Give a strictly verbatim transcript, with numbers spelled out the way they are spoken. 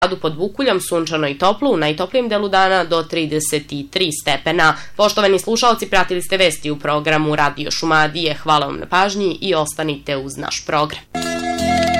Gradu pod Vukuljom sunčano i toplo, u najtoplijem delu dana do trideset tri stepena. Poštovani slušalci, pratili ste vesti u programu Radio Šumadije. Hvala vam na pažnji i ostanite uz naš program.